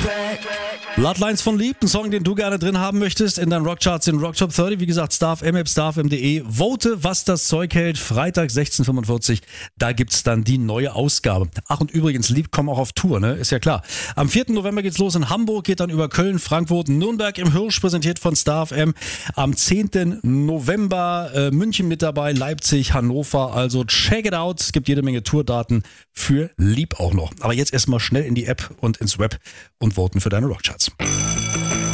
Bloodlines von Lieb, ein Song, den du gerne drin haben möchtest in deinen Rockcharts in Rock Top 30. Wie gesagt, StarFM, starfm.de. Vote, was das Zeug hält. Freitag 16:45. Da gibt's dann die neue Ausgabe. Ach, und übrigens, Lieb kommen auch auf Tour, ne? Ist ja klar. Am 4. November geht's los in Hamburg, geht dann über Köln, Frankfurt, Nürnberg im Hirsch, präsentiert von StarFM. Am 10. November München mit dabei, Leipzig, Hannover. Also check it out. Es gibt jede Menge Tourdaten für Lieb auch noch. Aber jetzt erstmal schnell in die App und ins Web und voten für deine Rockcharts.